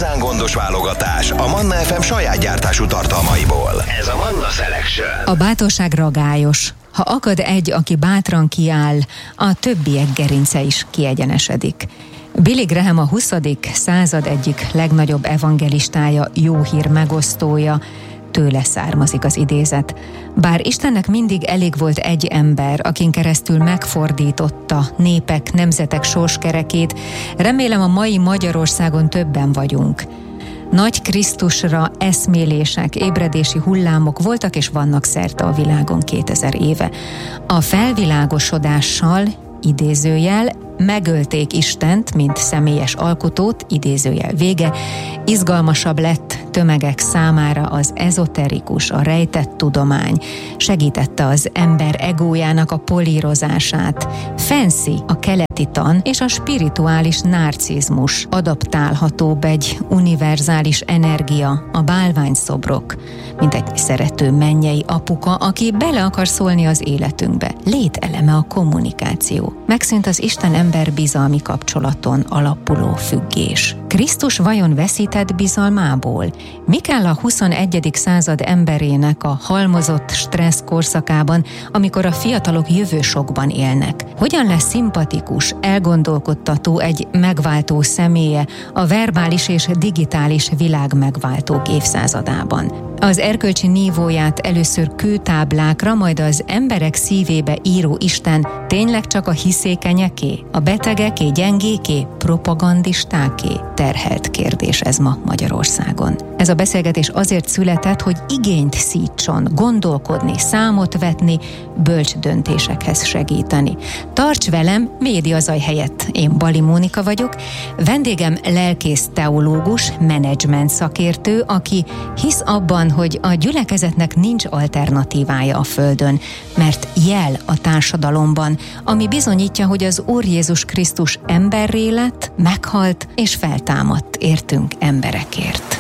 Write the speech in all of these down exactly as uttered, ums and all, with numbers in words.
igazán gondos válogatás a Manna ef em saját gyártású tartalmaiból. Ez a Manna Selection. A bátorság ragályos. Ha akad egy, aki bátran kiáll, a többiek gerince is kiegyenesedik. Billy Graham a huszadik század egyik legnagyobb evangelistája, jó hír megosztója, tőle származik az idézet. Bár Istennek mindig elég volt egy ember, akin keresztül megfordította népek, nemzetek sorskerekét, remélem a mai Magyarországon többen vagyunk. Nagy Krisztusra eszmélések, ébredési hullámok voltak és vannak szerte a világon kétezer éve. A felvilágosodással, idézőjel, megölték Istent, mint személyes alkotót, idézőjel vége, izgalmasabb lett tömegek számára az ezoterikus, a rejtett tudomány, segítette az ember egójának a polírozását, fancy a keleti tan és a spirituális narcizmus, adaptálhatóbb egy univerzális energia, a bálványszobrok, mint egy szerető mennyei apuka, aki bele akar szólni az életünkbe. Lételeme a kommunikáció. Megszűnt az Isten-ember bizalmi kapcsolaton alapuló függés. Krisztus vajon veszített bizalmából? Mi kell a huszonegyedik század emberének a halmozott stressz korszakában, amikor a fiatalok jövősokban élnek? Hogyan lesz szimpatikus, elgondolkodtató egy megváltó személye a verbális és digitális világ megváltók évszázadában? Az erkölcsi nívóját először kőtáblákra, majd az emberek szívébe író Isten tényleg csak a hiszékenyeké, a betegeké, gyengéké, propagandistáké? Terhelt kérdés ez ma Magyarországon. Ez a beszélgetés azért született, hogy igényt szítson, gondolkodni, számot vetni, bölcs döntésekhez segíteni. Tarts velem, médiazaj helyett. Én Bali Mónika vagyok, vendégem lelkész teológus, menedzsment szakértő, aki hisz abban, hogy a gyülekezetnek nincs alternatívája a Földön, mert jel a társadalomban, ami bizonyítja, hogy az Úr Jézus Krisztus emberré lett, meghalt és feltámadt értünk emberekért.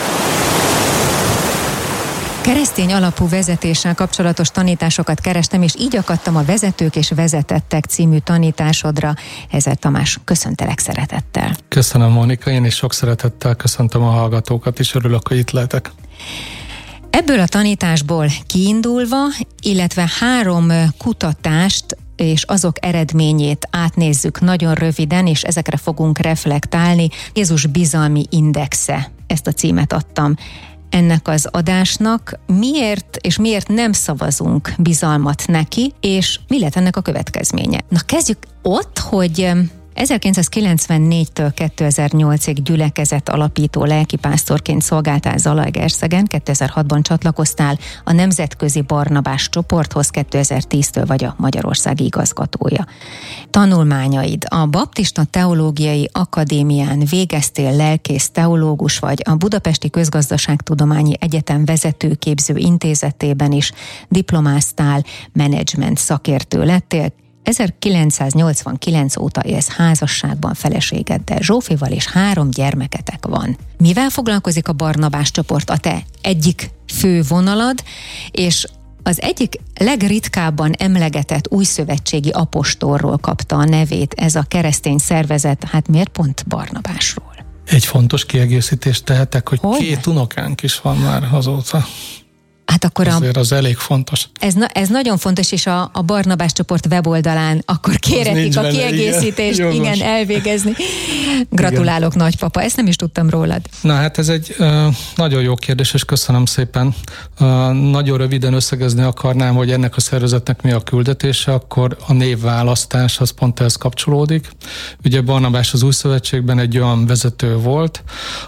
Keresztény alapú vezetéssel kapcsolatos tanításokat kerestem, és így akadtam a Vezetők és vezetettek című tanításodra. Ezer Tamás, köszöntelek szeretettel. Köszönöm, Mónika, én is sok szeretettel köszöntöm a hallgatókat, és örülök, hogy itt lehetek. Ebből a tanításból kiindulva, illetve három kutatást és azok eredményét átnézzük nagyon röviden, és ezekre fogunk reflektálni. Jézus bizalmi indexe, ezt a címet adtam ennek az adásnak. Miért és miért nem szavazunk bizalmat neki, és mi lett ennek a következménye? Na, kezdjük ott, hogy ezerkilencszázkilencvennégytől kétezer-nyolcig gyülekezet alapító lelkipásztorként szolgáltál Zalaegerszegen, kétezer-hatban csatlakoztál a Nemzetközi Barnabás csoporthoz, kétezer-tíztől vagy a magyarországi igazgatója. Tanulmányaid: a Baptista Teológiai Akadémián végeztél, lelkész teológus vagy, a Budapesti Közgazdaságtudományi Egyetem vezetőképző intézetében is diplomáztál, menedzsment szakértő lettél. ezerkilencszáznyolcvankilenc óta élsz házasságban feleségeddel, Zsófival, és három gyermeketek van. Mivel foglalkozik a Barnabás csoport, a te egyik fő vonalad, és az egyik legritkábban emlegetett újszövetségi apostolról kapta a nevét ez a keresztény szervezet, hát miért pont Barnabásról? Egy fontos kiegészítést tehetek, hogy Hogyne? két unokánk is van már azóta. Hát akkor a, azért az elég fontos. Ez, na, ez nagyon fontos, és a, a Barnabás csoport weboldalán akkor kérhetik a kiegészítést, igen, igen, elvégezni. Gratulálok, igen. Nagypapa, ezt nem is tudtam rólad. Na hát ez egy uh, nagyon jó kérdés, és köszönöm szépen. Uh, nagyon röviden összegezni akarnám, hogy ennek a szervezetnek mi a küldetése, akkor a névválasztás az pont ehhez kapcsolódik. Ugye Barnabás az Újszövetségben egy olyan vezető volt,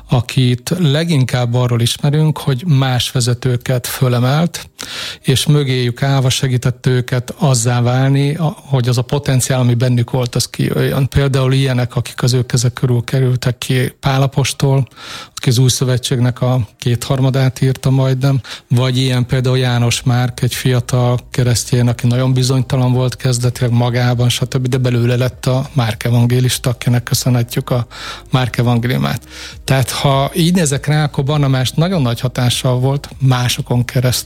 akit leginkább arról ismerünk, hogy más vezetőket fölemelt, és mögéjük állva segített őket azzá válni, hogy az a potenciál, ami bennük volt, az kijöjjön. Például ilyenek, akik az ő kezek körül kerültek ki, Pál apostol, aki az Újszövetségnek a kétharmadát írta majdnem, vagy ilyen például János Márk, egy fiatal keresztény, aki nagyon bizonytalan volt kezdetileg magában, stb., de belőle lett a Márk evangélista, akinek köszönhetjük a Márk evangéliumát. Tehát ha így nézek rá, akkor Barnabás nagyon nagy hatással volt másokon keresztül a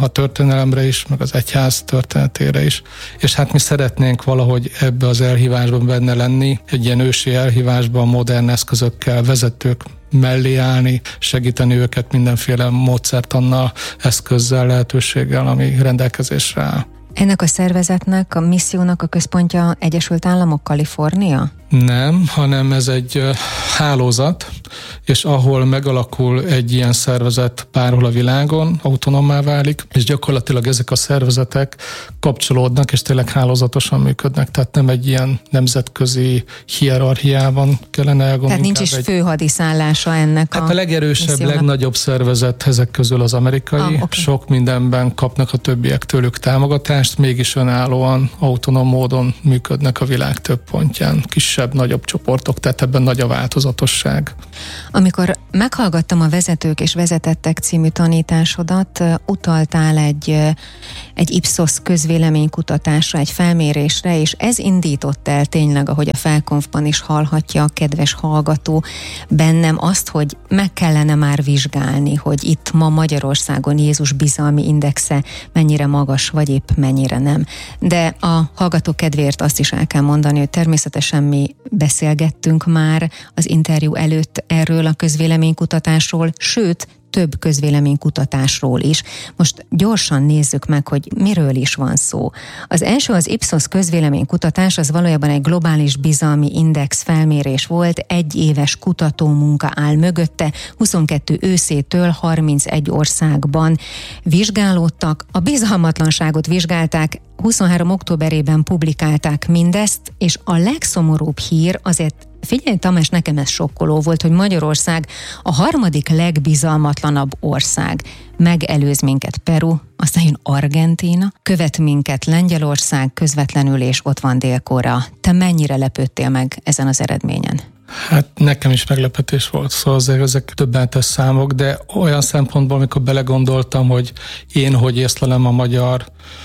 történelemre is, meg az egyház történetére is. És hát mi szeretnénk valahogy ebbe az elhívásban benne lenni, egy ilyen ősi elhívásban modern eszközökkel, vezetők mellé állni, segíteni őket mindenféle módszertannal, eszközzel, lehetőséggel, ami rendelkezésre áll. Ennek a szervezetnek, a missziónak a központja Egyesült Államok, Kalifornia? Nem, hanem ez egy hálózat, és ahol megalakul egy ilyen szervezet bárhol a világon, autonómmá válik, és gyakorlatilag ezek a szervezetek kapcsolódnak, és tényleg hálózatosan működnek, tehát nem egy ilyen nemzetközi hierarchiában kellene elgondolni. Tehát nincs is egy... főhadiszállása ennek hát a, a legerősebb, missziónak. Legnagyobb szervezet ezek közül az amerikai, ah, okay. Sok mindenben kapnak a többiek tőlük támogatást, mégis önállóan, autonóm módon működnek a világ több pontján, kisebb, nagyobb csoportok, tehát ebben nagy a változatosság. Amikor meghallgattam a Vezetők és vezetettek című tanításodat, utaltál egy, egy Ipsos közvéleménykutatásra, egy felmérésre, és ez indított el tényleg, ahogy a Felkonfban is hallhatja a kedves hallgató bennem azt, hogy meg kellene már vizsgálni, hogy itt ma Magyarországon Jézus bizalmi indexe mennyire magas, vagy épp mennyire nem. De a hallgató kedvéért azt is el kell mondani, hogy természetesen mi beszélgettünk már az interjú előtt erről a közvéleménykutatásról, sőt, több közvéleménykutatásról is. Most gyorsan nézzük meg, hogy miről is van szó. Az első, az Ipsos közvéleménykutatás, az valójában egy globális bizalmi index felmérés volt, egy éves kutatómunka áll mögötte, huszonkettő őszétől harmincegy országban vizsgálódtak, a bizalmatlanságot vizsgálták, huszonhárom októberében publikálták mindezt, és a legszomorúbb hír azért, figyelj Tamás, nekem ez sokkoló volt, hogy Magyarország a harmadik legbizalmatlanabb ország. Megelőz minket Peru, aztán jön Argentína, követ minket Lengyelország közvetlenül, és ott van Dél-Korea. Te mennyire lepődtél meg ezen az eredményen? Hát nekem is meglepetés volt, szóval azért ezek döbbenetes számok, de olyan szempontból, amikor belegondoltam, hogy én hogy észlelem a magyar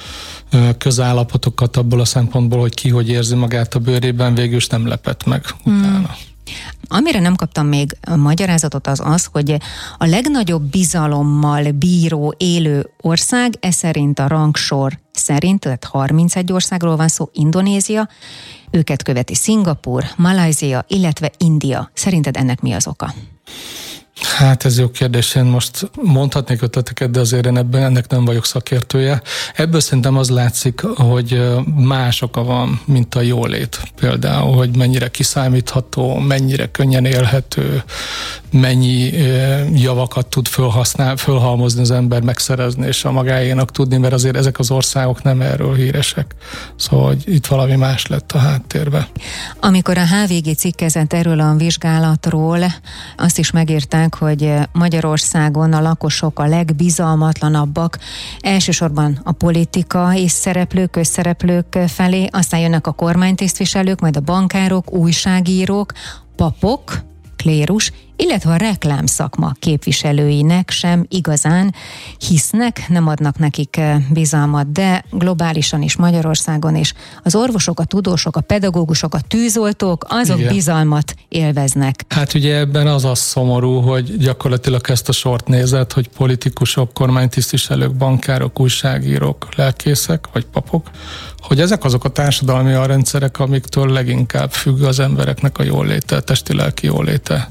közállapotokat abból a szempontból, hogy ki hogy érzi magát a bőrében, végül is nem lepett meg utána. Hmm. Amire nem kaptam még magyarázatot, az az, hogy a legnagyobb bizalommal bíró élő ország, e szerint a rangsor szerint, tehát harmincegy országról van szó, Indonézia, őket követi Szingapúr, Malajzia, illetve India. Szerinted ennek mi az oka? Hát ez jó kérdés, én most mondhatnék ötleteket, de azért én ebben ennek nem vagyok szakértője. Ebből szerintem az látszik, hogy más oka van, mint a jólét. Például, hogy mennyire kiszámítható, mennyire könnyen élhető, mennyi javakat tud fölhasznál, fölhalmozni az ember, megszerezni és a magáénak tudni, mert azért ezek az országok nem erről híresek. Szóval hogy itt valami más lett a háttérben. Amikor a há vé gé cikkezett erről a vizsgálatról, azt is megírták, hogy Magyarországon a lakosok a legbizalmatlanabbak, elsősorban a politika és szereplők, közszereplők felé, aztán jönnek a kormánytisztviselők, majd a bankárok, újságírók, papok, klérus, illetve a reklámszakma képviselőinek sem igazán hisznek, nem adnak nekik bizalmat, de globálisan is Magyarországon is az orvosok, a tudósok, a pedagógusok, a tűzoltók, azok igen, bizalmat élveznek. Hát ugye ebben az a szomorú, hogy gyakorlatilag ezt a sort nézett, hogy politikusok, kormánytisztviselők, bankárok, újságírók, lelkészek vagy papok, hogy ezek azok a társadalmi alrendszerek, amiktől leginkább függ az embereknek a jóléte, testi-lelki jóléte.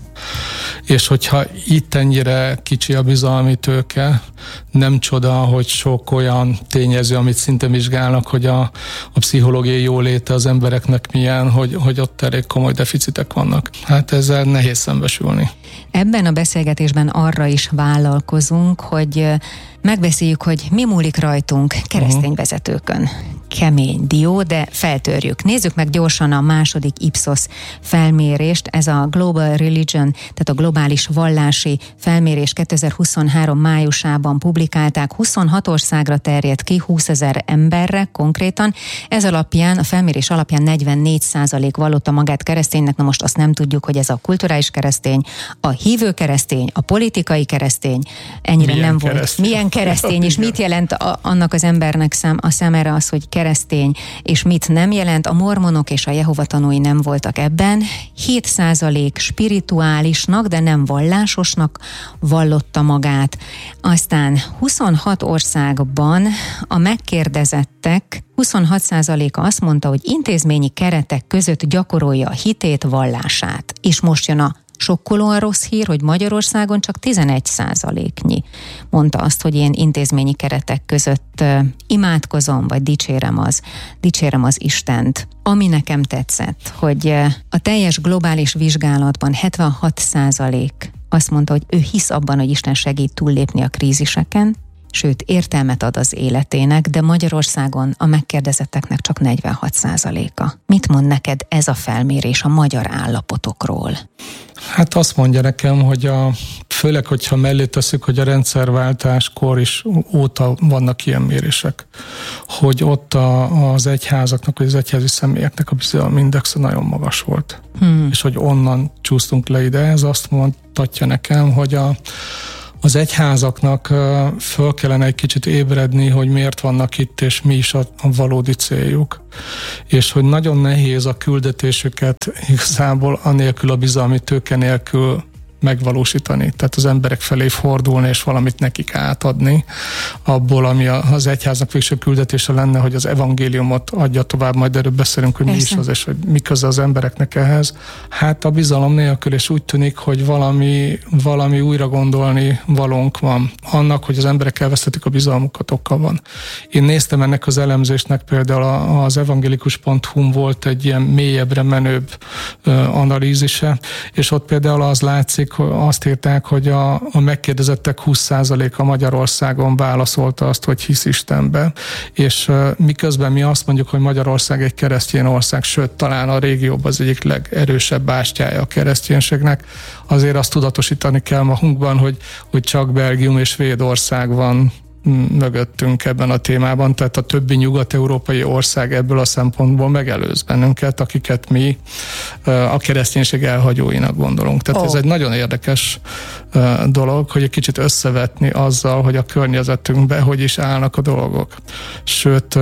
És hogyha itt ennyire kicsi a bizalmi tőke, nem csoda, hogy sok olyan tényező, amit szinte vizsgálnak, hogy a, a pszichológiai jóléte az embereknek milyen, hogy, hogy ott elég komoly deficitek vannak. Hát ezzel nehéz szembesülni. Ebben a beszélgetésben arra is vállalkozunk, hogy megbeszéljük, hogy mi múlik rajtunk keresztény vezetőkön. Kemény dió, de feltörjük. Nézzük meg gyorsan a második Ipsos felmérést. Ez a Global Religion, tehát a globális vallási felmérés kétezer-huszonhárom májusában publikálták. huszonhat országra terjedt ki, húszezer emberre konkrétan. Ez alapján, a felmérés alapján negyvennégy százalék vallotta magát kereszténynek. Na most azt nem tudjuk, hogy ez a kulturális keresztény, a hívő keresztény, a politikai keresztény, ennyire milyen nem keresztény? volt. Milyen keresztény, és mit jelent a, annak az embernek szám, a számára az, hogy keresztény keresztény, és mit nem jelent. A mormonok és a Jehova tanúi nem voltak ebben. hét százalék spirituálisnak, de nem vallásosnak vallotta magát. Aztán huszonhat országban a megkérdezettek huszonhat százaléka azt mondta, hogy intézményi keretek között gyakorolja a hitét, vallását. És most jön a sokkolóan rossz hír, hogy Magyarországon csak tizenegy százaléknyi mondta azt, hogy én intézményi keretek között uh, imádkozom, vagy dicsérem az, dicsérem az Istent. Ami nekem tetszett, hogy uh, a teljes globális vizsgálatban hetvenhat százalék azt mondta, hogy ő hisz abban, hogy Isten segít túllépni a kríziseken, sőt értelmet ad az életének, de Magyarországon a megkérdezetteknek csak negyvenhat százaléka. Mit mond neked ez a felmérés a magyar állapotokról? Hát azt mondja nekem, hogy a, főleg, hogyha mellé tesszük, hogy a rendszerváltáskor is óta vannak ilyen mérések, hogy ott a, az egyházaknak, vagy az egyházi személyeknek a bizalmi indexe nagyon magas volt. Hmm. És hogy onnan csúsztunk le ide, ez azt mondhatja nekem, hogy a az egyházaknak föl kellene egy kicsit ébredni, hogy miért vannak itt, és mi is a, a valódi céljuk. És hogy nagyon nehéz a küldetésüket igazából anélkül, a bizalmi tőke nélkül megvalósítani. Tehát az emberek felé fordulni, és valamit nekik átadni abból, ami az egyháznak végső küldetése lenne, hogy az evangéliumot adja tovább, majd erről beszélünk, hogy Persze. mi is az, és hogy mi köze az embereknek ehhez. Hát a bizalom nélkül, és úgy tűnik, hogy valami, valami újra gondolni valónk van. Annak, hogy az emberek elvesztetik a bizalmukat, oka van. Én néztem ennek az elemzésnek, például az evangelikus pont hu-n volt egy ilyen mélyebbre menőbb analízise, és ott például az látszik, azt írták, hogy a, a megkérdezettek húsz százaléka Magyarországon válaszolta azt, hogy hisz Istenbe, és uh, miközben mi azt mondjuk, hogy Magyarország egy keresztény ország, sőt, talán a régióban az egyik legerősebb bástyája a kereszténységnek, azért azt tudatosítani kell magunkban, hogy, hogy csak Belgium és Svédország van mögöttünk ebben a témában, tehát a többi nyugat-európai ország ebből a szempontból megelőz bennünket, akiket mi a kereszténység elhagyóinak gondolunk. Tehát oh. ez egy nagyon érdekes dolog, hogy egy kicsit összevetni azzal, hogy a környezetünkben hogy is állnak a dolgok. Sőt,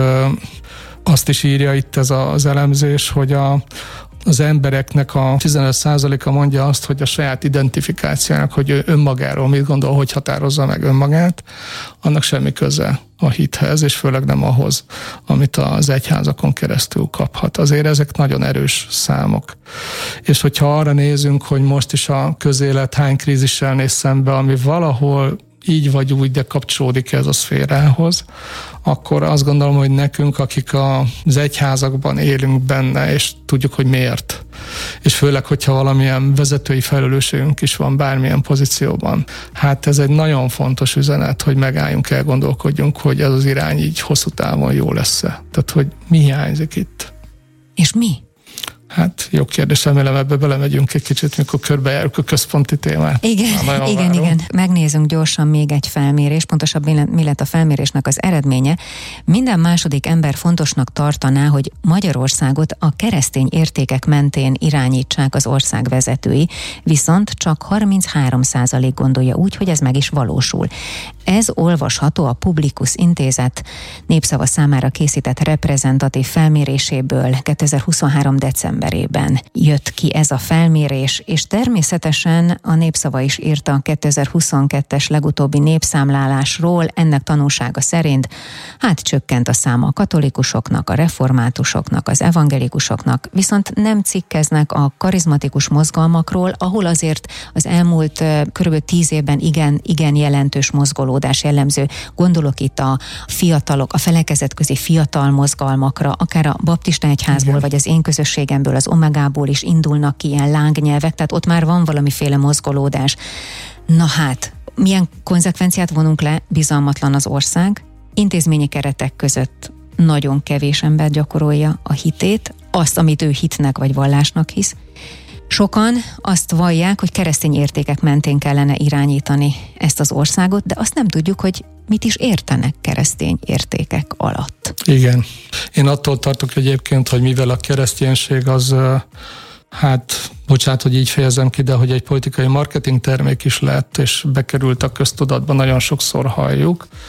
azt is írja itt ez az elemzés, hogy a az embereknek a tizenöt százaléka mondja azt, hogy a saját identifikációnak, hogy ő önmagáról mit gondol, hogy határozza meg önmagát, annak semmi köze a hithez, és főleg nem ahhoz, amit az egyházakon keresztül kaphat. Azért ezek nagyon erős számok. És hogyha arra nézünk, hogy most is a közélet hány krízissel néz szembe, ami valahol így vagy úgy, de kapcsolódik ez a szférához, akkor azt gondolom, hogy nekünk, akik az egyházakban élünk benne, és tudjuk, hogy miért, és főleg, hogyha valamilyen vezetői felelősségünk is van bármilyen pozícióban, hát ez egy nagyon fontos üzenet, hogy megálljunk, elgondolkodjunk, hogy ez az irány így hosszú távon jó lesz-e. Tehát, hogy mi hiányzik itt. És mi? Hát jó kérdés, remélem ebbe belemegyünk egy kicsit, mikor körbejárjuk a központi témát. Igen, igen, várom. igen. Megnézzünk gyorsan még egy felmérés, pontosabban mi lett a felmérésnek az eredménye. Minden második ember fontosnak tartaná, hogy Magyarországot a keresztény értékek mentén irányítsák az ország vezetői, viszont csak harminchárom százalék gondolja úgy, hogy ez meg is valósul. Ez olvasható a Publikus Intézet népszava számára készített reprezentatív felméréséből kétezer-huszonhárom decemberében jött ki ez a felmérés, és természetesen a Népszava is írta a kétezer-huszonkettes legutóbbi népszámlálásról, ennek tanúsága szerint hát csökkent a száma a katolikusoknak, a reformátusoknak, az evangelikusoknak, viszont nem cikkeznek a karizmatikus mozgalmakról, ahol azért az elmúlt körülbelül tíz évben igen, igen jelentős mozgolódás jellemző. Gondolok itt a fiatalok, a felekezetközi fiatal mozgalmakra, akár a baptista egyházból, igen. vagy az én közösségemből, az Omegából is indulnak ki ilyen lángnyelvek, tehát ott már van valamiféle mozgolódás. Na hát, milyen konzekvenciát vonunk le? Bizalmatlan az ország, intézményi keretek között nagyon kevés ember gyakorolja a hitét, azt, amit ő hitnek vagy vallásnak hisz. Sokan azt vallják, hogy keresztény értékek mentén kellene irányítani ezt az országot, de azt nem tudjuk, hogy mit is értenek keresztény értékek alatt. Igen. Én attól tartok egyébként, hogy mivel a kereszténység az, hát, bocsánat, hogy így fejezem ki, de hogy egy politikai marketing termék is lett, és bekerült a köztudatba, nagyon sokszor halljuk,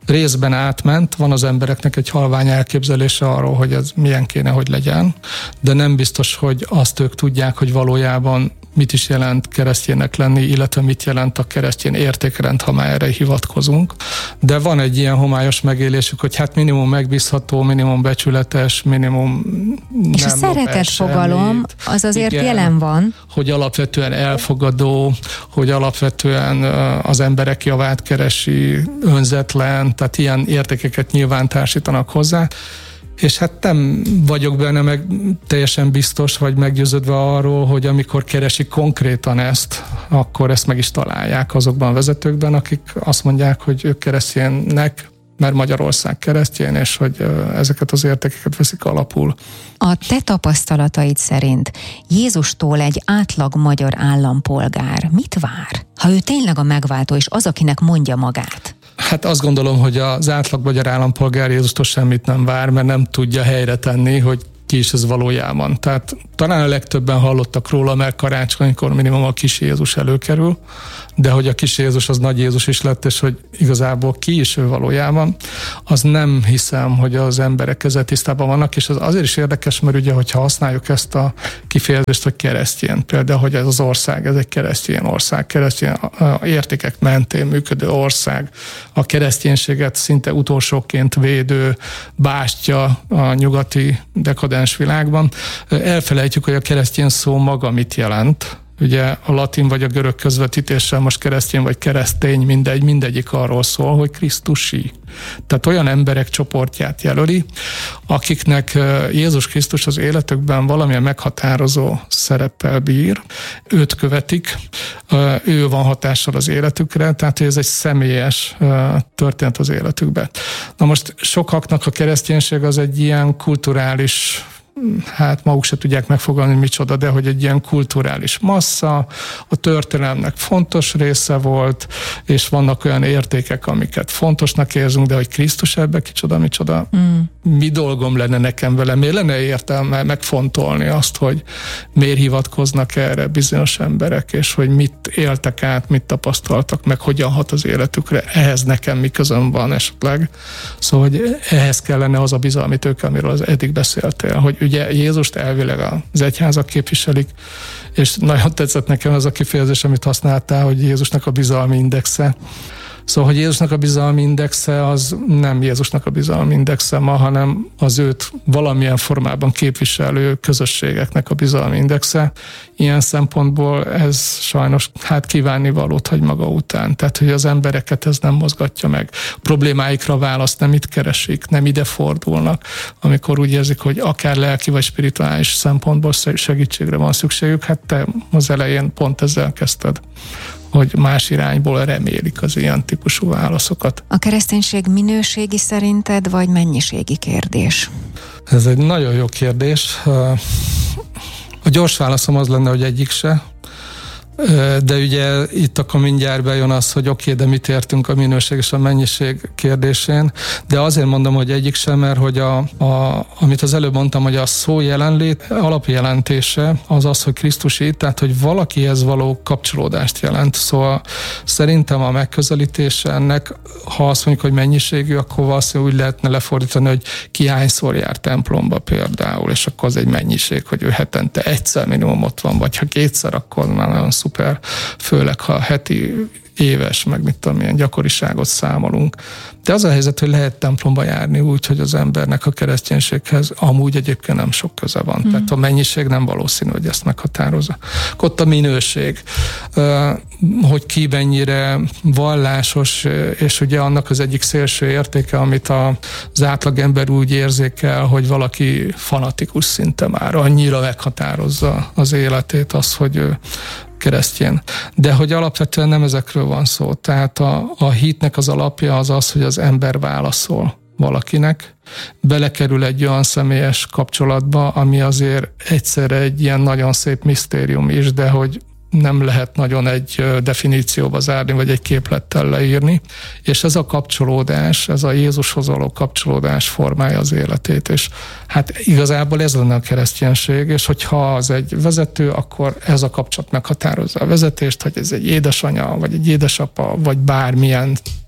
részben átment, van az embereknek egy halvány elképzelése arról, hogy ez milyen kéne, hogy legyen, de nem biztos, hogy azt ők tudják, hogy valójában mit is jelent keresztjének lenni, illetve mit jelent a keresztény értékrend, ha már erre hivatkozunk. De van egy ilyen homályos megélésük, hogy hát minimum megbízható, minimum becsületes, minimum nem és a szeretet fogalom, az azért igen, jelen van. Hogy alapvetően elfogadó, hogy alapvetően az emberek javát keresi, önzetlen, tehát ilyen értékeket nyilván társítanak hozzá. És hát nem vagyok benne meg teljesen biztos, vagy meggyőződve arról, hogy amikor keresik konkrétan ezt, akkor ezt meg is találják azokban a vezetőkben, akik azt mondják, hogy ők keresztjének, mert Magyarország keresztjén, és hogy ezeket az értékeket veszik alapul. A te tapasztalataid szerint Jézustól egy átlag magyar állampolgár mit vár? Ha ő tényleg a megváltó, és az, akinek mondja magát? Hát azt gondolom, hogy az átlag magyar állampolgár Jézustól semmit nem vár, mert nem tudja helyre tenni, hogy ki is ez valójában. Tehát talán a legtöbben hallottak róla, mert karácsonykor minimum a kis Jézus előkerül, de hogy a kis Jézus az nagy Jézus is lett, és hogy igazából ki is ő valójában, az nem hiszem, hogy az emberek ezzel tisztában vannak, és az azért is érdekes, mert ugye, hogyha használjuk ezt a kifejezést, hogy keresztény, például, hogy ez az ország, ez egy keresztény ország, keresztény értékek mentén működő ország, a kereszténységet szinte utolsóként védő bástya a nyugati dekadens világban. Elfelejtjük, hogy a keresztény szó maga mit jelent. Ugye a latin vagy a görög közvetítéssel most keresztény vagy keresztény, mindegy, mindegyik arról szól, hogy Krisztusi. Tehát olyan emberek csoportját jelöli, akiknek Jézus Krisztus az életükben valamilyen meghatározó szereppel bír, őt követik, ő van hatással az életükre, tehát ez egy személyes történet az életükben. Na most sokaknak a kereszténység az egy ilyen kulturális, hát maguk se tudják megfogalmazni, micsoda, de hogy egy ilyen kulturális massza, a történelemnek fontos része volt, és vannak olyan értékek, amiket fontosnak érzünk, de hogy Krisztus ebbe kicsoda, micsoda, mm. mi dolgom lenne nekem vele, miért lenne értelme megfontolni azt, hogy miért hivatkoznak erre bizonyos emberek, és hogy mit éltek át, mit tapasztaltak, meg hogyan hat az életükre, ehhez nekem mi közöm van esetleg. Szóval, hogy ehhez kellene az a bizalmi tőke, amiről az eddig beszéltél, hogy ugye Jézust elvileg az egyházak képviselik, és nagyon tetszett nekem az a kifejezés, amit használtál, hogy Jézusnak a bizalmi indexe. Szóval, hogy Jézusnak a bizalmi indexe az nem Jézusnak a bizalmi indexe ma, hanem az őt valamilyen formában képviselő közösségeknek a bizalmi indexe. Ilyen szempontból ez sajnos hát kívánnivalót hagy maga után. Tehát, hogy az embereket ez nem mozgatja meg. Problémáikra választ nem itt keresik, nem ide fordulnak, amikor úgy érzik, hogy akár lelki vagy spirituális szempontból segítségre van szükségük. Hát te az elején pont ezzel kezdted, hogy más irányból remélik az ilyen típusú válaszokat. A kereszténység minőségi szerinted, vagy mennyiségi kérdés? Ez egy nagyon jó kérdés. A gyors válaszom az lenne, hogy egyik se. De ugye itt akkor mindjárt bejön az, hogy oké, okay, de mit értünk a minőség és a mennyiség kérdésén, de azért mondom, hogy egyik sem, mert hogy a, a, amit az előbb mondtam, hogy a szó jelenlét alapjelentése az az, hogy Krisztusi, tehát hogy valakihez való kapcsolódást jelent. Szóval szerintem a megközelítése ennek, ha azt mondjuk, hogy mennyiségű, akkor valószínűleg úgy lehetne lefordítani, hogy ki hányszor jár templomba például, és akkor az egy mennyiség, hogy ő hetente egyszer minimum ott van, vagy ha kétszer, akkor már nagyon szuper, főleg ha heti, éves, meg mit tudom, milyen gyakoriságot számolunk. De az a helyzet, hogy lehet templomba járni úgy, hogy az embernek a kereszténységhez amúgy egyébként nem sok köze van. Mm. Tehát a mennyiség nem valószínű, hogy ezt meghatározza. Ott a minőség, hogy ki mennyire vallásos, és ugye annak az egyik szélső értéke, amit az átlagember úgy érzékel, hogy valaki fanatikus szinte már annyira meghatározza az életét, az, hogy ő keresztjén. De hogy alapvetően nem ezekről van szó. Tehát a, a hitnek az alapja az az, hogy az ember válaszol valakinek, belekerül egy olyan személyes kapcsolatba, ami azért egyszerre egy ilyen nagyon szép misztérium is, de hogy nem lehet nagyon egy definícióba zárni, vagy egy képlettel leírni, és ez a kapcsolódás, ez a Jézushoz való kapcsolódás formálja az életét, és hát igazából ez lenne a kereszténység, és hogyha az egy vezető, akkor ez a kapcsolat meghatározza a vezetést, hogy ez egy édesanyja, vagy egy édesapa, vagy bármilyen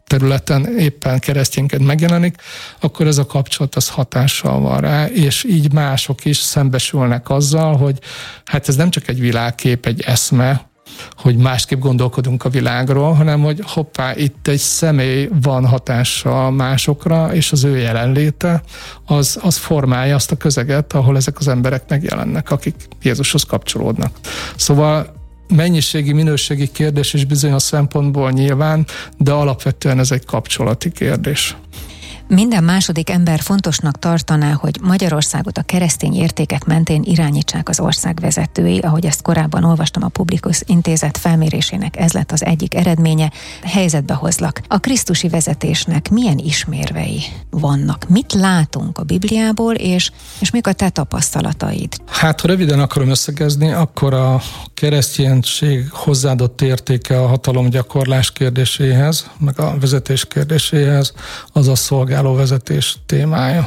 területen éppen keresztényként megjelenik, akkor ez a kapcsolat az hatással van rá, és így mások is szembesülnek azzal, hogy hát ez nem csak egy világkép, egy eszme, hogy másképp gondolkodunk a világról, hanem hogy hoppá, itt egy személy van hatással másokra, és az ő jelenléte az, az formálja azt a közeget, ahol ezek az emberek megjelennek, akik Jézushoz kapcsolódnak. Szóval mennyiségi, minőségi kérdés is bizonyos szempontból nyilván, de alapvetően ez egy kapcsolati kérdés. Minden második ember fontosnak tartaná, hogy Magyarországot a keresztény értékek mentén irányítsák az ország vezetői, ahogy ezt korábban olvastam a Publikus Intézet felmérésének, ez lett az egyik eredménye. Helyzetbe hozlak. A krisztusi vezetésnek milyen ismérvei vannak? Mit látunk a Bibliából, és, és mik a te tapasztalataid? Hát, ha röviden akarom összegezni, akkor a kereszténység hozzáadott értéke a hatalomgyakorlás kérdéséhez, meg a vezetés kérdéséhez, az a szolgáló vezetés témája.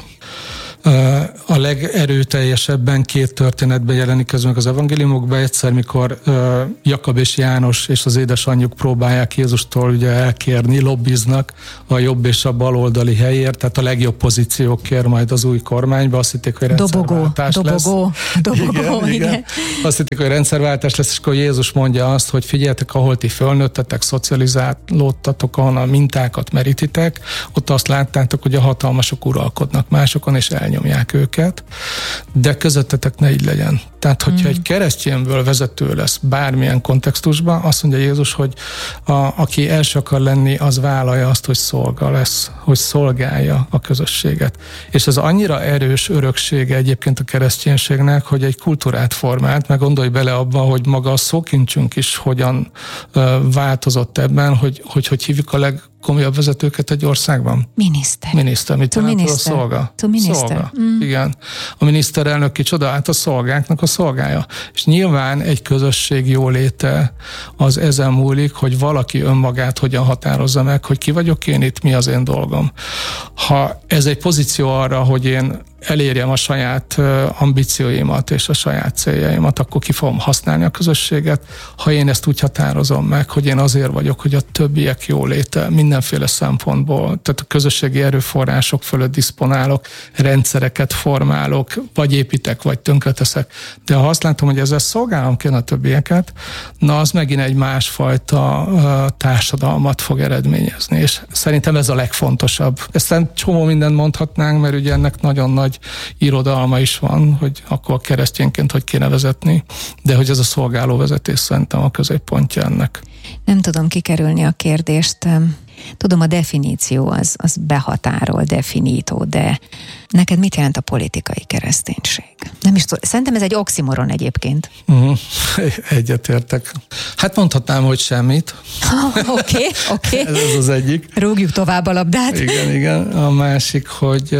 A legerőteljesebben két történetben jelenik ez meg az evangéliumokban. Egyszer, mikor Jakab és János és az édesanyjuk próbálják Jézustól ugye elkérni, lobbiznak a jobb és a baloldali helyért, tehát a legjobb pozíciók kér majd az új kormányba. Azt hitték, hogy rendszerváltás dobogó, lesz. Dobogó, dobogó, igen, igen. igen. Azt hitték, hogy rendszerváltás lesz, és akkor Jézus mondja azt, hogy figyeljetek, ahol ti fölnőttetek, szocializálódtatok, ahol a mintákat merítitek, ott azt láttátok, hogy a hatalmasok uralkodnak másokon, és elnyomják őket, de közöttetek ne így legyen. Tehát, hogyha mm. egy keresztényből vezető lesz bármilyen kontextusban, azt mondja Jézus, hogy a, aki első akar lenni, az vállalja azt, hogy szolga lesz, hogy szolgálja a közösséget. És ez annyira erős öröksége egyébként a kereszténységnek, hogy egy kultúrát formált, meg gondolj bele abba, hogy maga a szókincsünk is hogyan uh, változott ebben, hogy, hogy hogy hívjuk a leg komolyabb vezetőket egy országban? Miniszter. Miniszter. Mit jelent a szolga? Szolga. Mm. Igen. A miniszterelnök kicsoda, hát a szolgáknak a szolgája. És nyilván egy közösség jóléte az ezen múlik, hogy valaki önmagát hogyan határozza meg, hogy ki vagyok én itt, mi az én dolgom. Ha ez egy pozíció arra, hogy én elérjem a saját ambícióimat és a saját céljaimat, akkor ki fogom használni a közösséget. Ha én ezt úgy határozom meg, hogy én azért vagyok, hogy a többiek jóléte mindenféle szempontból, tehát a közösségi erőforrások fölött diszponálok, rendszereket formálok, vagy építek, vagy tönkreteszek. De ha azt látom, hogy ezzel szolgálom kéne a többieket, na az megint egy másfajta társadalmat fog eredményezni. És szerintem ez a legfontosabb. Ezt csomó mindent mondhatnánk, mert ugye ennek nagyon nagy irodalma is van, hogy akkor keresztényként hogy kéne vezetni, de hogy ez a szolgáló vezetés szerintem a középpontja ennek. Nem tudom kikerülni a kérdést. Tudom, a definíció az, az behatárol, definító, de neked mit jelent a politikai kereszténység? Nem is tudom. Szerintem ez egy oximoron egyébként. Uh-huh. Egyetértek. Hát mondhatnám, hogy semmit. Oké, oké. Ez az egyik. Rúgjuk tovább a labdát. Igen, igen. A másik, hogy...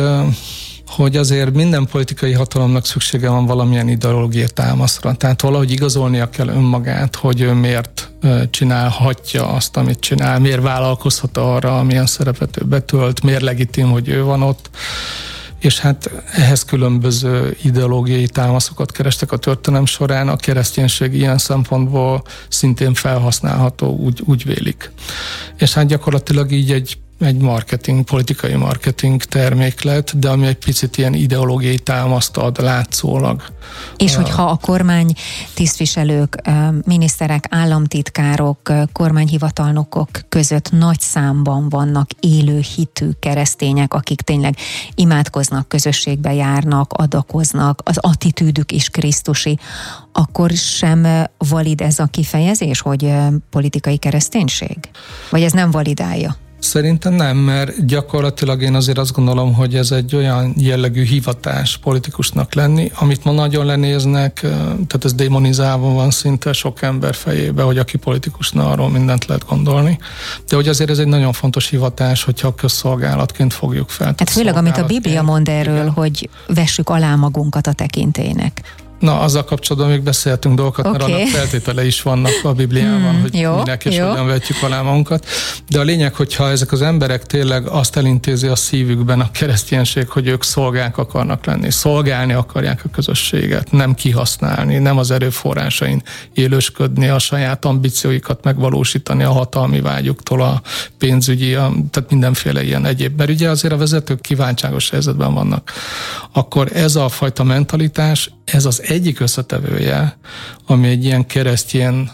hogy azért minden politikai hatalomnak szüksége van valamilyen ideológiai támaszra. Tehát valahogy igazolnia kell önmagát, hogy ő miért csinálhatja azt, amit csinál, miért vállalkozhat arra, amilyen szerepet ő betölt, miért legitim, hogy ő van ott. És hát ehhez különböző ideológiai támaszokat kerestek a történelem során, a kereszténység ilyen szempontból szintén felhasználható, úgy, úgy vélik. És hát gyakorlatilag így egy egy marketing, politikai marketing terméklet, de ami egy picit ilyen ideológiai támaszt ad látszólag. És hogyha a kormány tisztviselők, miniszterek, államtitkárok, kormányhivatalnokok között nagy számban vannak élő hitű keresztények, akik tényleg imádkoznak, közösségbe járnak, adakoznak, az attitűdük is krisztusi, akkor sem valid ez a kifejezés, hogy politikai kereszténység? Vagy ez nem validálja? Szerintem nem, mert gyakorlatilag én azért azt gondolom, hogy ez egy olyan jellegű hivatás politikusnak lenni, amit ma nagyon lenéznek, tehát ez démonizálva van szinte sok ember fejébe, hogy aki politikusna, arról mindent lehet gondolni. De hogy azért ez egy nagyon fontos hivatás, hogyha közszolgálatként fogjuk fel. Hát főleg, amit a Biblia mond erről, igen, hogy vessük alá magunkat a tekintélynek. Na, azzal kapcsolatban még beszélhetünk dolgokat, okay. mert annak feltétele is vannak a Bibliában, hmm, hogy jó, minek és jó. hogyan vetjük alá magunkat. De a lényeg, hogyha ezek az emberek tényleg azt elintézi a szívükben a kereszténység, hogy ők szolgák akarnak lenni, szolgálni akarják a közösséget, nem kihasználni, nem az erőforrásain élősködni, a saját ambícióikat megvalósítani, a hatalmi vágyuktól, a pénzügyi, a, tehát mindenféle ilyen egyéb. Mert ugye azért a vezetők kiváltságos helyzetben vannak. Akkor ez a fajta mentalitás, ez az egyik összetevője, ami egy ilyen keresztény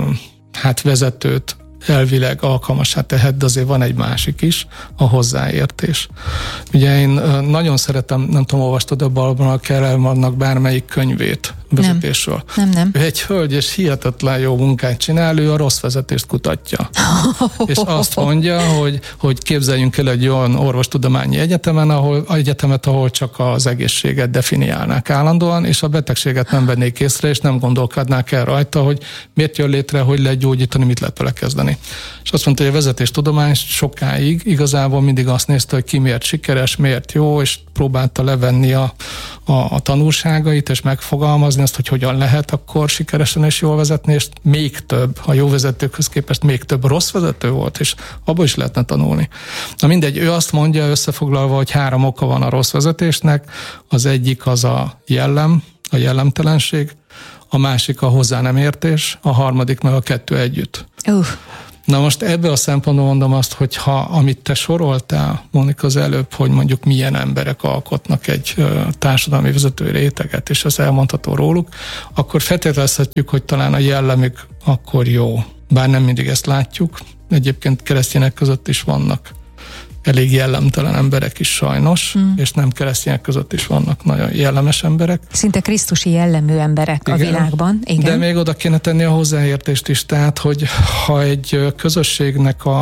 hát vezetőt elvileg alkalmassá tehet, de azért van egy másik is, a hozzáértés. Ugye én nagyon szeretem, nem tudom, olvastad a Barbara Kellermannak bármelyik könyvét vezetésről. Nem, nem, nem. Ő egy hölgy, és hihetetlen jó munkát csinál, ő a rossz vezetést kutatja. És azt mondja, hogy, hogy képzeljünk el egy olyan orvostudományi egyetemen, ahol, egyetemet, ahol csak az egészséget definiálnák állandóan, és a betegséget nem vennék észre, és nem gondolkodnák el rajta, hogy miért jön létre, hogy lehet gyógyítani, mit lehet vele kezdeni. És azt mondta, hogy a vezetéstudomány sokáig igazából mindig azt nézte, hogy ki miért sikeres, miért jó, és próbálta levenni a, a, a tanulságait, és megfogalmazni azt, hogy hogyan lehet akkor sikeresen és jól vezetni, és még több, a jó vezetőkhöz képest még több rossz vezető volt, és abból is lehetne tanulni. Na mindegy, ő azt mondja összefoglalva, hogy három oka van a rossz vezetésnek, az egyik az a jellem, a jellemtelenség, a másik a hozzá nem értés, a harmadik meg a kettő együtt. Uh. Na most ebből a szempontból mondom azt, hogy ha amit te soroltál, Mónika, az előbb, hogy mondjuk milyen emberek alkotnak egy ö, társadalmi vezető réteget, és ez elmondható róluk, akkor feltételezhetjük, hogy talán a jellemük akkor jó. Bár nem mindig ezt látjuk. Egyébként keresztények között is vannak elég jellemtelen emberek is sajnos, hmm. és nem keresztények között is vannak nagyon jellemes emberek. Szinte krisztusi jellemű emberek igen, a világban. Igen. De még oda kéne tenni a hozzáértést is, tehát, hogy ha egy közösségnek a,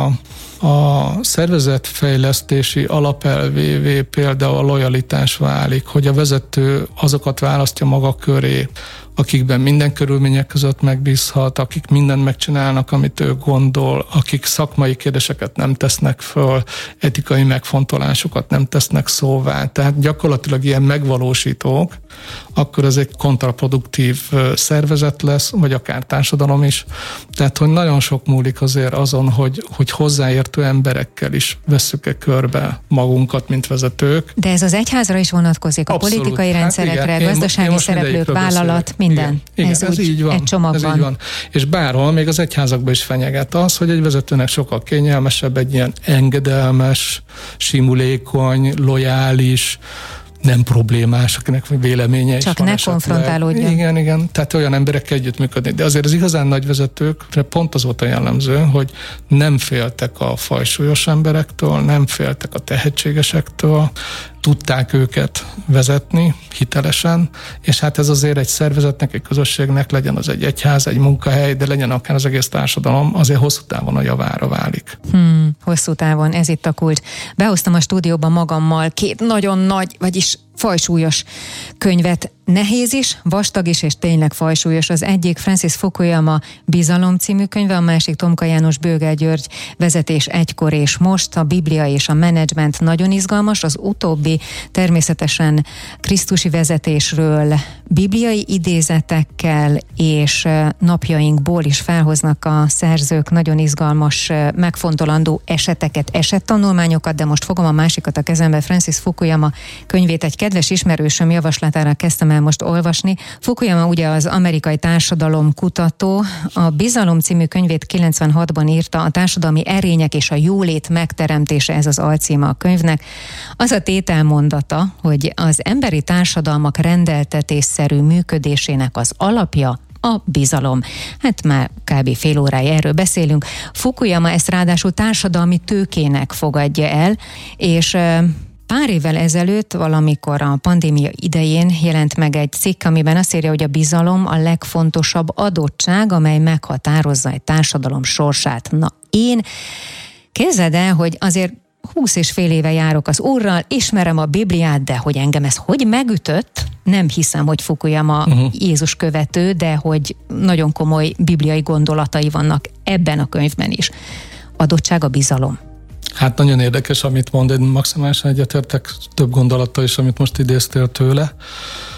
a szervezetfejlesztési alapelvévé például a lojalitás válik, hogy a vezető azokat választja maga köré, akikben minden körülmények között megbízhat, akik mindent megcsinálnak, amit ő gondol, akik szakmai kérdéseket nem tesznek föl, etikai megfontolásokat nem tesznek szóvá. Tehát gyakorlatilag ilyen megvalósítók, akkor ez egy kontraproduktív szervezet lesz, vagy akár társadalom is. Tehát, hogy nagyon sok múlik azért azon, hogy, hogy hozzáértő emberekkel is vesszük-e körbe magunkat, mint vezetők. De ez az egyházra is vonatkozik, Abszolút. A politikai hát rendszerekre, igen. gazdasági én, szereplők, én vállalat, minden. Igen, ez, ez úgy, így van. Egy csomagban. Ez így van. És bárhol, még az egyházakban is fenyeget az, hogy egy vezetőnek sokkal kényelmesebb egy ilyen engedelmes, simulékony, lojális, nem problémás, akinek véleménye is Csak van. Csak ne konfrontálódjon. Igen, igen. Tehát olyan emberekkel együttműködni. De azért az igazán nagy vezetőkre pont az volt a jellemző, hogy nem féltek a fajsúlyos emberektől, nem féltek a tehetségesektől, tudták őket vezetni hitelesen, és hát ez azért egy szervezetnek, egy közösségnek, legyen az egy egyház, egy munkahely, de legyen akár az egész társadalom, azért hosszú távon a javára válik. Hmm, hosszú távon, ez itt a kult. Behoztam a stúdióba magammal két nagyon nagy, vagyis fajsúlyos könyvet. Nehéz is, vastag is, és tényleg fajsúlyos. Az egyik Francis Fukuyama Bizalom című könyve, a másik Tomka János Bőgel György Vezetés egykor és most, a Biblia és a menedzsment nagyon izgalmas, az utóbbi természetesen krisztusi vezetésről, bibliai idézetekkel és napjainkból is felhoznak a szerzők nagyon izgalmas, megfontolandó eseteket, esettanulmányokat, de most fogom a másikat a kezembe, Francis Fukuyama könyvét egy kedves ismerősöm javaslatára kezdtem el most olvasni. Fukuyama ugye az amerikai társadalomkutató, a Bizalom című könyvét kilencvenhatban írta, a társadalmi erények és a jólét megteremtése, ez az alcíme a könyvnek. Az a tételmondata, hogy az emberi társadalmak rendeltetésszerű működésének az alapja a bizalom. Hát már kb. Fél órája erről beszélünk. Fukuyama ezt ráadásul társadalmi tőkének fogadja el, és pár évvel ezelőtt, valamikor a pandémia idején jelent meg egy cikk, amiben azt írja, hogy a bizalom a legfontosabb adottság, amely meghatározza egy társadalom sorsát. Na, én képzeld el, hogy azért húsz és fél éve járok az Úrral, ismerem a Bibliát, de hogy engem ez hogy megütött, nem hiszem, hogy Fukuyama uh-huh. Jézus követő, de hogy nagyon komoly bibliai gondolatai vannak ebben a könyvben is. Adottság a bizalom. Hát nagyon érdekes, amit mond, én maximálisan egyetértek több gondolattal is, amit most idéztél tőle.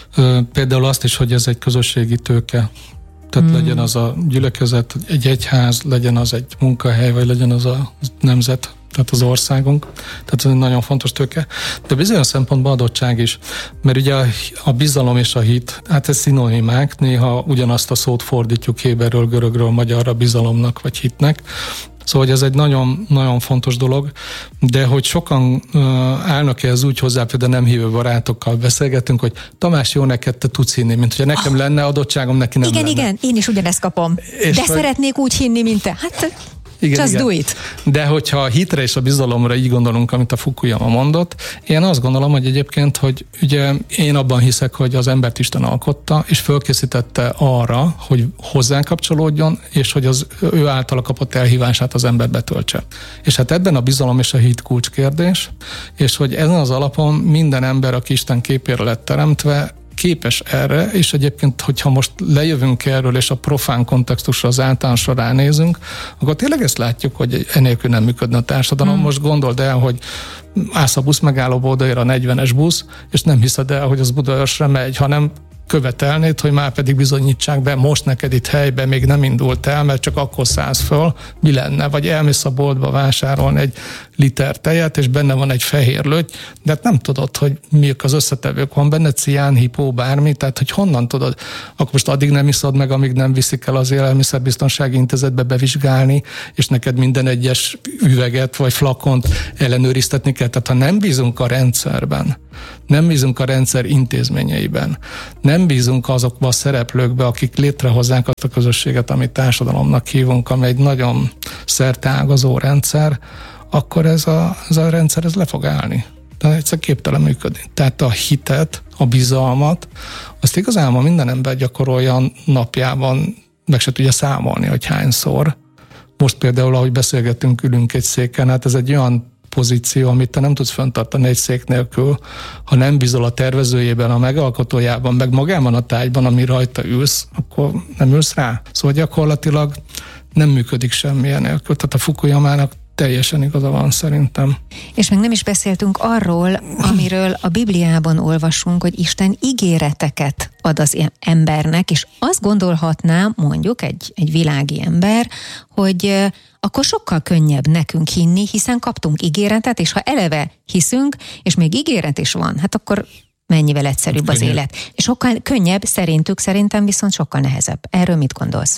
Például azt is, hogy ez egy közösségi tőke. Tehát hmm. legyen az a gyülekezet, egy egyház, legyen az egy munkahely, vagy legyen az a nemzet, tehát az országunk. Tehát ez egy nagyon fontos tőke. De bizonyos szempontból adottság is. Mert ugye a, a bizalom és a hit, hát ez szinonimák, néha ugyanazt a szót fordítjuk héberről, görögről, magyarra bizalomnak, vagy hitnek. Szóval ez egy nagyon, nagyon fontos dolog, de hogy sokan uh, állnak ehhez úgy hozzá, például nem hívő barátokkal beszélgetünk, hogy Tamás, jó neked, te tudsz hinni, mint hogyha nekem lenne adottságom, neki nem igen, lenne. Igen, igen, én is ugyanezt kapom. És de hogy... szeretnék úgy hinni, mint te. Hát... Igen, Just igen. do it. De hogyha a hitre és a bizalomra így gondolunk, amit a Fukuyama mondott, én azt gondolom, hogy egyébként, hogy ugye én abban hiszek, hogy az embert Isten alkotta, és fölkészítette arra, hogy hozzá kapcsolódjon, és hogy az ő általa kapott elhívását az ember betöltse. És hát ebben a bizalom és a hit kulcskérdés, és hogy ezen az alapon minden ember, aki Isten képére lett teremtve, képes erre, és egyébként, hogyha most lejövünk erről, és a profán kontextusra, az általánosra ránézünk, akkor tényleg ezt látjuk, hogy enélkül nem működne a társadalom. Hmm. Most gondold el, hogy állsz a busz megállóba, odaér a negyvenes busz, és nem hiszed el, hogy az Budaörsre megy, hanem követelnéd, hogy már pedig bizonyítsák be, most neked itt helyben még nem indult el, mert csak akkor szállsz föl, mi lenne? Vagy elmész a boltba vásárolni egy liter tejet, és benne van egy fehér löty, de hát nem tudod, hogy miek az összetevők, van benne cián, hipó, bármi, tehát hogy honnan tudod? Akkor most addig nem iszod meg, amíg nem viszik el az Élelmiszerbiztonsági Intézetbe bevizsgálni, és neked minden egyes üveget vagy flakont ellenőriztetni kell. Tehát ha nem bízunk a rendszerben, nem bízunk a rendszer intézményeiben, nem bízunk azokba a szereplőkbe, akik létrehozzák azt a közösséget, amit társadalomnak hívunk, ami egy nagyon szerteágazó rendszer, akkor ez a, ez a rendszer ez le fog állni. Tehát egyszer képtelen működni. Tehát a hitet, a bizalmat, azt igazából minden ember gyakorolja napjában, meg se tudja számolni, hogy hányszor. Most például, ahogy beszélgettünk, ülünk egy széken, hát ez egy olyan pozíció, amit te nem tudsz fenntartani egy szék nélkül, ha nem bízol a tervezőjében, a megalkotójában, meg magában a tájban, ami rajta ülsz, akkor nem ülsz rá. Szóval gyakorlatilag nem működik semmilyen nélkül. Tehát a Fukuyamának teljesen igaza van szerintem. És még nem is beszéltünk arról, amiről a Bibliában olvasunk, hogy Isten ígéreteket ad az embernek, és azt gondolhatná, mondjuk egy, egy világi ember, hogy akkor sokkal könnyebb nekünk hinni, hiszen kaptunk ígéretet, és ha eleve hiszünk, és még ígéret is van, hát akkor mennyivel egyszerűbb az könnyebb. Élet. És sokkal könnyebb, szerintük, szerintem viszont sokkal nehezebb. Erről mit gondolsz?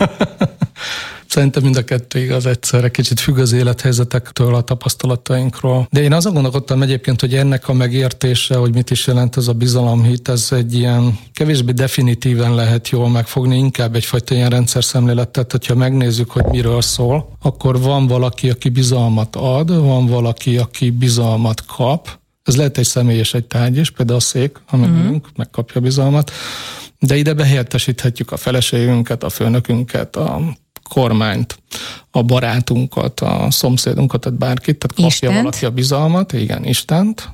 Szerintem mind a kettő igaz egyszerre, kicsit függ az élethelyzetektől, a tapasztalatainkról. De én azon gondolkodtam egyébként, hogy ennek a megértése, hogy mit is jelent ez a bizalomhit, ez egy ilyen kevésbé definitíven lehet jól megfogni, inkább egyfajta ilyen rendszerszemléletet, hogyha megnézzük, hogy miről szól, akkor van valaki, aki bizalmat ad, van valaki, aki bizalmat kap. Ez lehet egy személy és egy tárgy is, például a szék, amin mm. ülünk, megkapja bizalmat, de ide behelyettesíthetjük a feleségünket, a főnökünket, a kormányt, a barátunkat, a szomszédunkat, tehát bárkit, tehát kapja Istent. Valaki a bizalmat, igen, Istent.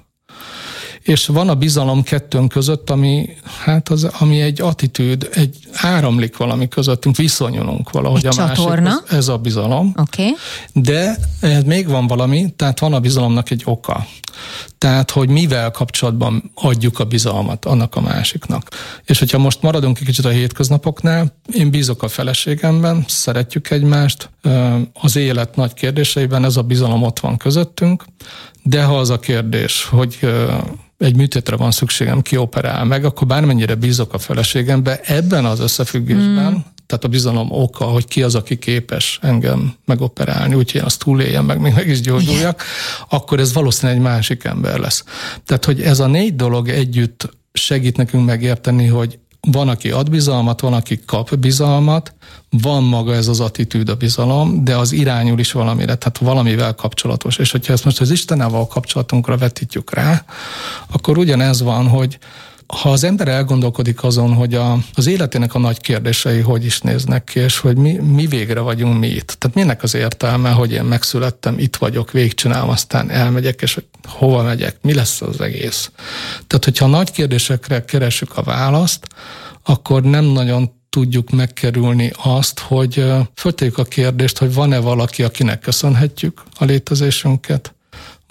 És van a bizalom kettőnk között, ami, hát az, ami egy attitűd, egy áramlik valami közöttünk, viszonyulunk valahogy egy a másikhoz. Ez a bizalom. Okay. De még van valami, tehát van a bizalomnak egy oka. Tehát, hogy mivel kapcsolatban adjuk a bizalmat annak a másiknak. És hogyha most maradunk egy kicsit a hétköznapoknál, én bízok a feleségemben, szeretjük egymást, az élet nagy kérdéseiben ez a bizalom ott van közöttünk, de ha az a kérdés, hogy egy műtétre van szükségem, ki operál meg, akkor bármennyire bízok a feleségembe, ebben az összefüggésben, mm. tehát a bizalom oka, hogy ki az, aki képes engem megoperálni, úgyhogy én azt túléljem meg, még meg is gyógyuljak, akkor ez valószínűleg egy másik ember lesz. Tehát, hogy ez a négy dolog együtt segít nekünk megérteni, hogy van, aki ad bizalmat, van, aki kap bizalmat, van maga ez az attitűd, a bizalom, de az irányul is valamire, tehát valamivel kapcsolatos. És hogyha ezt most az Istennel kapcsolatunkra vetítjük rá, akkor ugyanez van, hogy ha az ember elgondolkodik azon, hogy a, az életének a nagy kérdései hogy is néznek ki, és hogy mi, mi végre vagyunk mi itt. Tehát minek az értelme, hogy én megszülettem, itt vagyok, végigcsinálom, aztán elmegyek, és hogy hova megyek, mi lesz az egész. Tehát, hogyha a nagy kérdésekre keresünk a választ, akkor nem nagyon tudjuk megkerülni azt, hogy föltegyük a kérdést, hogy van-e valaki, akinek köszönhetjük a létezésünket,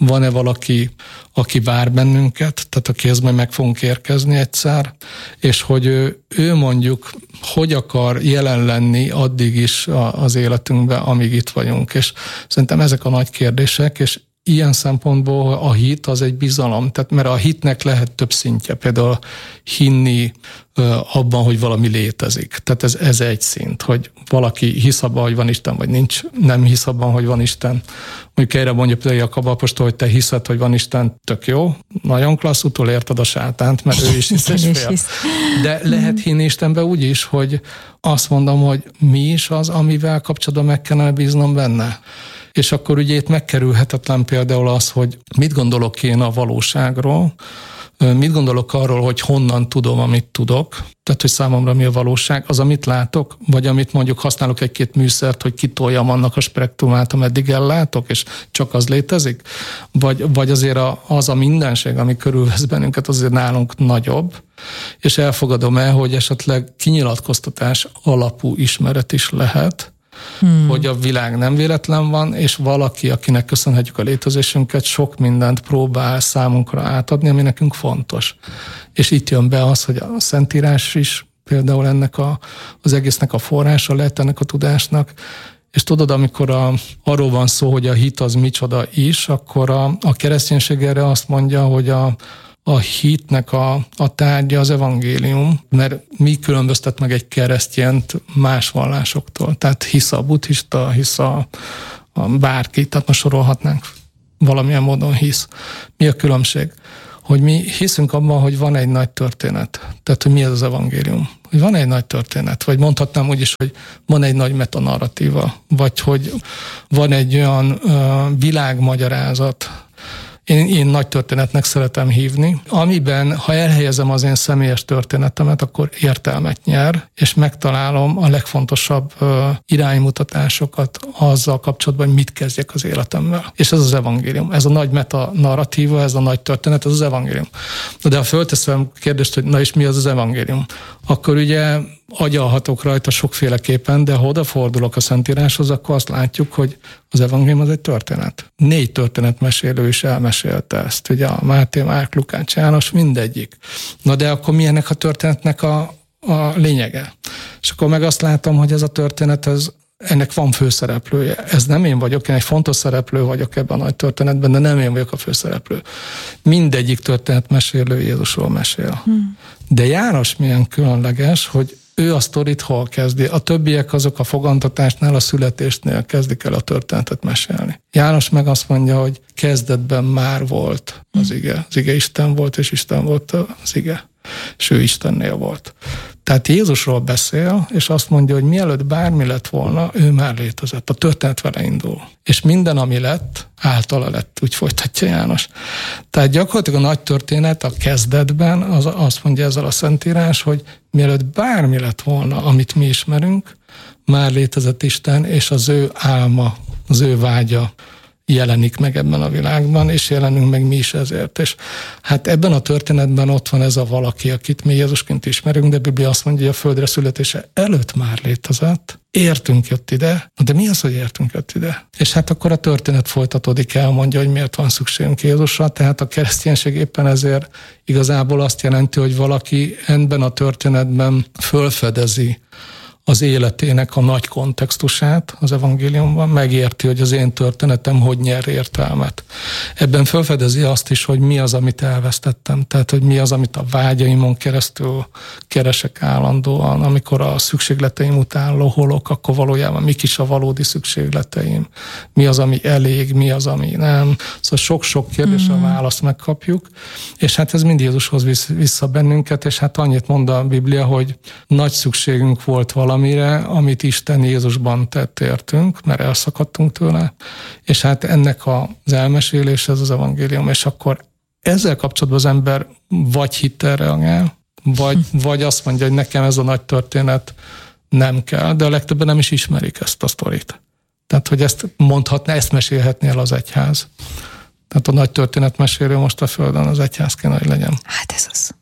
van-e valaki, aki vár bennünket, tehát akihez majd meg fogunk érkezni egyszer, és hogy ő, ő mondjuk hogy akar jelen lenni addig is az életünkben, amíg itt vagyunk. És szerintem ezek a nagy kérdések, és ilyen szempontból a hit az egy bizalom, tehát mert a hitnek lehet több szintje, például hinni abban, hogy valami létezik. Tehát ez, ez egy szint, hogy valaki hisz abban, hogy van Isten, vagy nincs, nem hisz abban, hogy van Isten. Mondjuk erre mondja például Jakab apostol, hogy te hiszed, hogy van Isten, tök jó, nagyon klassz, utolérted a sátánt, mert ő is hisz és fél. De lehet hinni Istenbe úgy is, hogy azt mondom, hogy mi is az, amivel kapcsolatban meg kellene bíznom benne. És akkor ugye itt megkerülhetetlen például az, hogy mit gondolok én a valóságról, mit gondolok arról, hogy honnan tudom, amit tudok, tehát hogy számomra mi a valóság, az, amit látok, vagy amit mondjuk használok egy-két műszert, hogy kitoljam annak a spektrumát, ameddig ellátok, és csak az létezik, vagy, vagy azért az a mindenség, ami körülvesz bennünket, azért nálunk nagyobb, és elfogadom el, hogy esetleg kinyilatkoztatás alapú ismeret is lehet, Hmm. hogy a világ nem véletlen van, és valaki, akinek köszönhetjük a létezésünket, sok mindent próbál számunkra átadni, ami nekünk fontos. És itt jön be az, hogy a Szentírás is például ennek a, az egésznek a forrása lett, ennek a tudásnak. És tudod, amikor a, arról van szó, hogy a hit az micsoda is, akkor a, a kereszténység erre azt mondja, hogy a A hitnek a, a tárgya az evangélium, mert mi különböztet meg egy keresztjént más vallásoktól. Tehát hisz a buddhista, hisz a, a bárki, tehát most sorolhatnánk, valamilyen módon hisz. Mi a különbség? Hogy mi hiszünk abban, hogy van egy nagy történet. Tehát, hogy mi ez az evangélium. Hogy van egy nagy történet, vagy mondhatnám úgy is, hogy van egy nagy metanarratíva, vagy hogy van egy olyan uh, világmagyarázat. Én, én nagy történetnek szeretem hívni, amiben, ha elhelyezem az én személyes történetemet, akkor értelmet nyer, és megtalálom a legfontosabb uh, iránymutatásokat azzal kapcsolatban, hogy mit kezdjek az életemmel. És ez az evangélium. Ez a nagy metanarratíva, ez a nagy történet, ez az evangélium. De ha fölteszem kérdést, hogy na és mi az az evangélium, akkor ugye agyalhatok rajta sokféleképpen, de ha odafordulok a Szentíráshoz, akkor azt látjuk, hogy az evangélium az egy történet. Négy történetmesélő is elmesélte ezt. Ugye a Máté, Márk, Lukács, János, mindegyik. Na de akkor mi ennek a történetnek a, a lényege? És akkor meg azt látom, hogy ez a történet, ez, ennek van főszereplője. Ez nem én vagyok, én egy fontos szereplő vagyok ebben a nagy történetben, de nem én vagyok a főszereplő. Mindegyik történetmesélő Jézusról mesél. Hmm. De János milyen különleges, hogy ő a sztorit hol kezdi. A többiek azok a fogantatásnál, a születésnél kezdik el a történetet mesélni. János meg azt mondja, hogy kezdetben már volt az ige. Az ige Isten volt, és Isten volt az ige. És ő Istennél volt. Tehát Jézusról beszél, és azt mondja, hogy mielőtt bármi lett volna, ő már létezett. A történet vele indul. És minden, ami lett, általa lett, úgy folytatja János. Tehát gyakorlatilag a nagy történet a kezdetben, az, azt mondja ezzel a Szentírás, hogy mielőtt bármi lett volna, amit mi ismerünk, már létezett Isten, és az ő álma, az ő vágya jelenik meg ebben a világban, és jelenünk meg mi is ezért. És hát ebben a történetben ott van ez a valaki, akit mi Jézusként ismerünk, de a Biblia azt mondja, hogy a földre születése előtt már létezett. Értünk jött ide. De mi az, hogy értünk jött ide? És hát akkor a történet folytatódik el, mondja, hogy miért van szükségünk Jézusra. Tehát a kereszténység éppen ezért igazából azt jelenti, hogy valaki ebben a történetben fölfedezi az életének a nagy kontextusát az evangéliumban, megérti, hogy az én történetem hogy nyer értelmet. Ebben felfedezi azt is, hogy mi az, amit elvesztettem, tehát hogy mi az, amit a vágyaimon keresztül keresek állandóan, amikor a szükségleteim után loholok, akkor valójában mik is a valódi szükségleteim, mi az, ami elég, mi az, ami nem. Szóval sok-sok kérdésre mm. a választ megkapjuk, és hát ez mind Jézushoz visz vissza bennünket, és hát annyit mond a Biblia, hogy nagy szükségünk volt valami, amire, amit Isten Jézusban tett értünk, mert elszakadtunk tőle, és hát ennek az elmesélés, ez az evangélium, és akkor ezzel kapcsolatban az ember vagy hittel reagál, vagy, vagy azt mondja, hogy nekem ez a nagy történet nem kell, de a legtöbben nem is ismerik ezt a sztorit. Tehát, hogy ezt mondhatná, ezt mesélhetné el az egyház. Tehát a nagy történetmesélő most a földön az egyház kéne, hogy legyen. Hát ez az.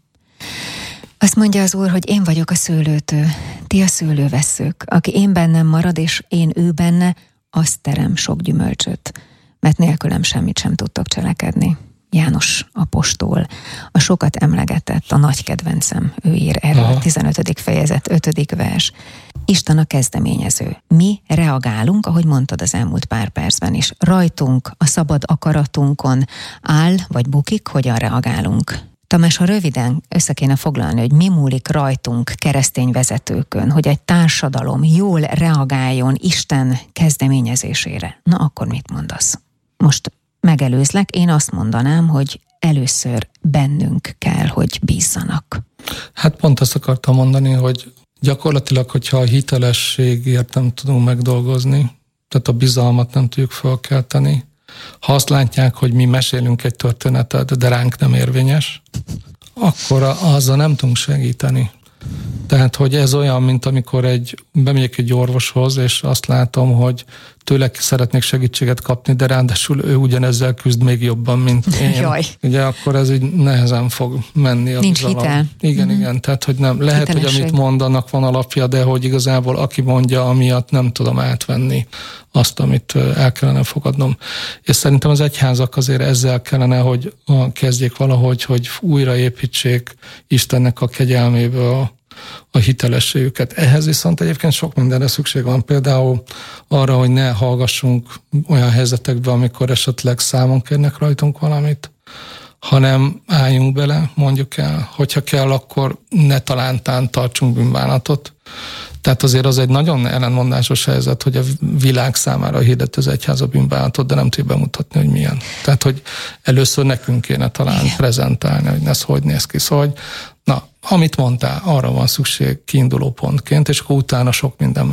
Azt mondja az Úr, hogy én vagyok a szőlőtő, ti a szőlővesszők. Aki én bennem marad, és én ő benne, azt terem sok gyümölcsöt. mert nélkülem semmit sem tudtok cselekedni. János apostol, a sokat emlegetett, a nagy kedvencem, ő ír erről, a tizenötödik fejezet, ötödik vers. Isten a kezdeményező. Mi reagálunk, ahogy mondtad az elmúlt pár percben is. Rajtunk, a szabad akaratunkon áll, vagy bukik, hogyan reagálunk. Tamás, ha röviden össze kéne foglalni, hogy mi múlik rajtunk, keresztény vezetőkön, hogy egy társadalom jól reagáljon Isten kezdeményezésére, na akkor mit mondasz? Most megelőzlek, én azt mondanám, hogy először bennünk kell, hogy bízzanak. Hát pont ezt akartam mondani, hogy gyakorlatilag, hogyha a hitelességért nem tudunk megdolgozni, tehát a bizalmat nem tudjuk felkelteni, ha azt látják, hogy mi mesélünk egy történetet, de ránk nem érvényes, akkor azzal nem tudunk segíteni. Tehát, hogy ez olyan, mint amikor egy, bemegyek egy orvoshoz, és azt látom, hogy tőle szeretnék segítséget kapni, de ráadásul ő ugyanezzel küzd még jobban, mint én. Jaj. Ugye akkor ez így nehezen fog menni. A Nincs bizalom. hitel. Igen, mm-hmm. igen. Tehát, hogy nem. Lehet, Hitelesség. Hogy amit mondanak van alapja, de hogy igazából aki mondja, amiatt nem tudom átvenni azt, amit el kellene fogadnom. És szerintem az egyházak azért ezzel kellene, hogy kezdjék valahogy, hogy újraépítsék Istennek a kegyelméből a a hitelességüket. Ehhez viszont egyébként sok mindenre szükség van. Például arra, hogy ne hallgassunk olyan helyzetekbe, amikor esetleg számon kérnek rajtunk valamit, hanem álljunk bele, mondjuk el, hogyha kell, akkor ne talántán tartsunk bűnbánatot. Tehát azért az egy nagyon ellenmondásos helyzet, hogy a világ számára hirdet az egyház a bűnbánatot, de nem tudja bemutatni, hogy milyen. Tehát, hogy először nekünk kéne talán Igen. prezentálni, hogy ez hogy néz ki. Szóval, hogy na, amit mondtál, arra van szükség kiinduló pontként, és akkor utána sok minden